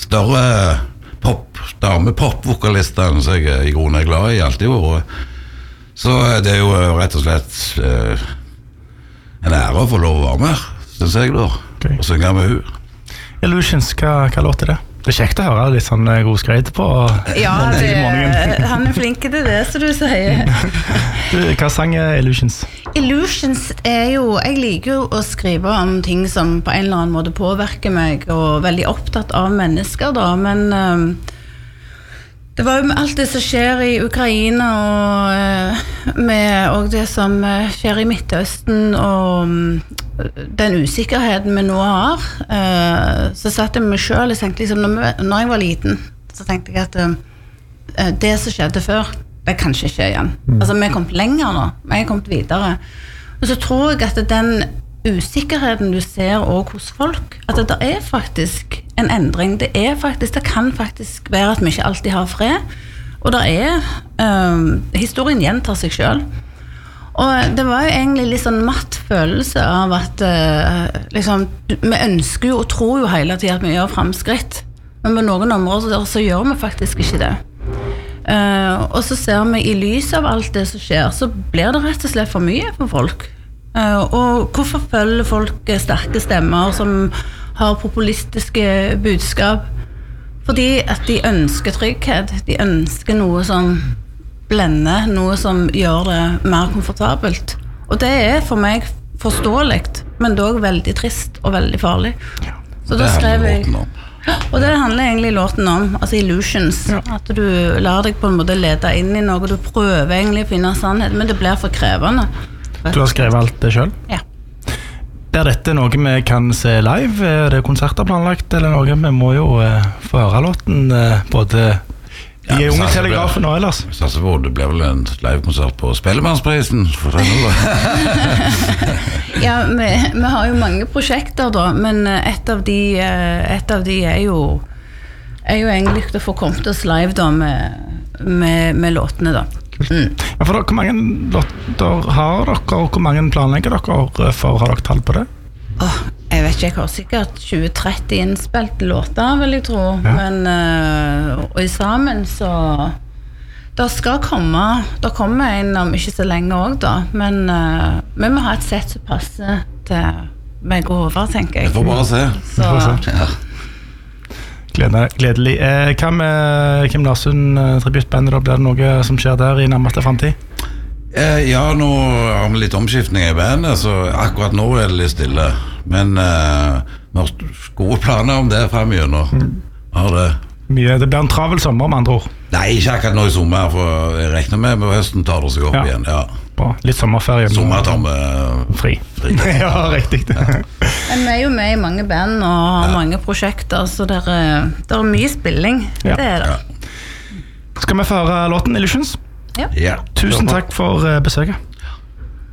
større damepop-vokalister enn jeg I grunnen glad I alltid vært. Så det jo rett og slett en ære å få lov å være med, synes jeg da, og synge med hun. Illusions, hva låter det? Det kjekt å høre litt sånn god skreid på Ja, han flink til det, så du sier. Hva sang Illusions? Illusions jo, jeg liker jo å skrive om ting som på en eller annen måte påvirker meg, og veldig opptatt av mennesker da, men det var jo alt det som skjer I Ukraina og det som skjer I Midtøsten og den usikkerheten vi nå har, så satt jeg meg selv og tenkte liksom, når jeg var liten, så tenkte jeg at det som skjedde før, det kan ikke skje igjen. Altså, vi kommet lenger nå, vi kommet videre. Og så tror jeg at den usikkerheten du ser også hos folk, at det faktisk en endring, det kan faktisk være at vi ikke alltid har fred, og det historien gjentar seg selv. Og det var jo egentlig litt sånn matt følelse av at liksom, vi ønsker jo og tror jo hele tiden at vi gjør fremskritt, men på noen områder så gjør vi faktisk ikke det. Og så ser vi I lys av alt det som skjer, så blir det rett og slett for mye for folk. Og hvorfor følger folk sterke stemmer som har populistiske budskap? Fordi at de ønsker trygghet, de ønsker noe som blender, noe som gjør det mer komfortabelt. Og det for meg forståelig, men dog veldig trist og veldig farlig. Så da skrev jeg... Og det handler egentlig låten om, altså Illusions, at du lar deg på en måte lede inn I noe, du prøver egentlig å finne sannhet, men det blir for krevende. Du har skrevet alt det selv? Ja. Dette noe vi kan se live? Det konserter planlagt, eller noe? Vi må jo få høre låten både I Unge Telegrafen og ellers. Det blir vel en livekonsert på Spellemannsprisen for denne. Ja, vi har jo mange prosjekter da, men et av de jo egentlig å få kommet til oss live da med låtene da. Ja, for hvor mange låter har dere, og hvor mange planlegger dere for? Har dere tall på det? Jeg vet ikke, jeg har sikkert 20-30 innspilte låter, vil jeg tro. Men og I sammen så det skal komme, det kommer en om ikke så lenge også da, men vi må ha et sett som passer til meg og Håvard, tenker jeg. Jeg får bare se. Så, Gledelig. Hva med Kim Larsson tributbandet, blir det noe som skjer der I nærmeste fremtid? Ja, nå har vi litt omskiftning I bandet, så akkurat nå det litt stille. Men vi har gode planer om det fremgjennom. Det blir en travel sommer, med andre ord. Nei, ikke akkurat nå I sommer, for jeg regner med høsten tar det seg opp igjen. Ja. Bra. Litt sommerferie. Sommer tar vi fri. Ja, riktig. Men vi jo med I mange band og har mange prosjekter, så det mye spilling. Det det. Skal vi få høre låten Illusions? Ja. Tusen takk for besøket.